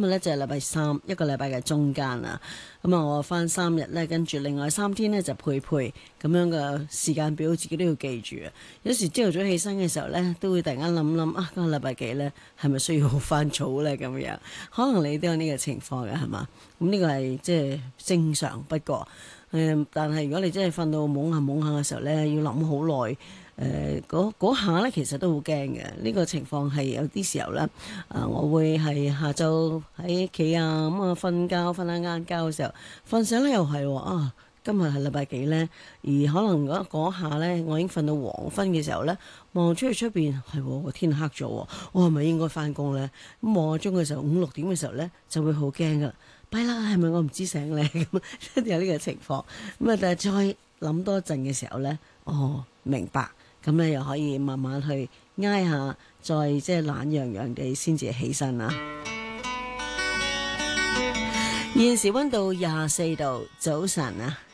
日咧就係禮拜三，一個禮拜嘅中間啊。咁啊，我翻3日咧，跟住另外3天咧就配咁樣嘅時間表，自己都要記住啊。有時朝頭早起身嘅時候咧，都會突然間諗啊，今個禮拜幾咧，係咪需要翻早咧咁樣？可能你都有呢個情況嘅係嘛？咁呢個係即係正常不過。但係如果你真係瞓到懵下嘅時候咧，要諗好耐。嗰下咧其實都好驚嘅，呢個情況係有啲時候咧，我會係下晝喺屋企啊，咁啊瞓下晏覺嘅時候，瞓醒咧又係啊，今日係禮拜幾咧？而可能嗰下咧，我已經瞓到黃昏嘅時候咧，望出去出邊係個天黑咗，我係咪應該翻工咧？咁望下鐘嘅時候5、6點嘅時候咧，就會好驚噶啦，弊啦，係咪我唔知醒咧？咁有呢個情況，咁啊但係再諗多陣嘅時候咧，明白。咁咧又可以慢慢去挨下，再即係懶洋洋地先至起身啦。現時溫度24度，早晨啊！